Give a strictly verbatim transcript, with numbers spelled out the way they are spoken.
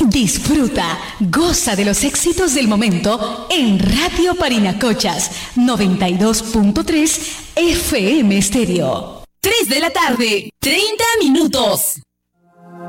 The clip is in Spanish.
Disfruta, goza de los éxitos del momento en Radio Parinacochas noventa y dos punto tres F M Estéreo. tres de la tarde, treinta minutos.